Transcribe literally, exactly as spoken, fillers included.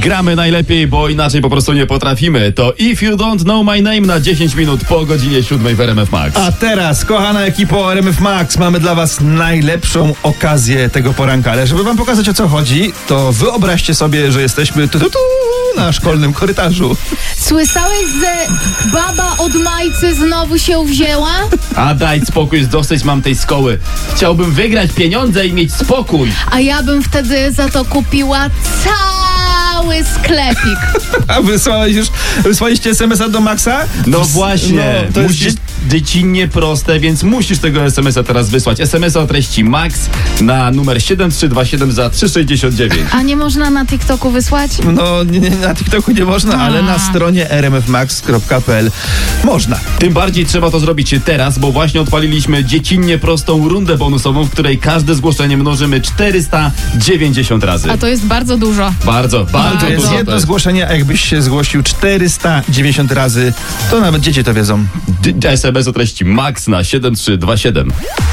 gramy najlepiej, bo inaczej po prostu nie potrafimy. To If You Don't Know My Name na dziesięć minut po godzinie siódmej w R M F Max. A teraz, kochana ekipo R M F Max, mamy dla was najlepszą okazję tego poranka. Ale żeby wam pokazać, o co chodzi, to wyobraźcie sobie, że jesteśmy tu, tu, tu, na szkolnym korytarzu. Słyszałeś, że baba od Majcy znowu się wzięła? A daj spokój, dosyć mam tej szkoły. Chciałbym wygrać pieniądze i mieć spokój. A ja bym wtedy za to kupiła cały sklepik. A wysłałeś już, wysłaliście es em es a do Maxa? No właśnie, No, to jest musisz, dziecinnie proste, więc musisz tego es em es a teraz wysłać. es em es a o treści Max na numer siedem trzy dwa siedem za trzy sześćdziesiąt dziewięć. A nie można na TikToku wysłać? No, nie, nie, na TikToku nie można, ale na stronie r m f max kropka p l można. Tym bardziej trzeba to zrobić teraz, bo właśnie odpaliliśmy dziecinnie prostą rundę bonusową, w której każde zgłoszenie mnożymy czterysta dziewięćdziesiąt razy. A to jest bardzo dużo. Bardzo, bardzo To jest dużo. jedno to jest. zgłoszenie, a jakbyś się zgłosił czterysta dziewięćdziesiąt razy, to nawet dzieci to wiedzą. D- es em es o treści Max na siedem trzy dwa siedem.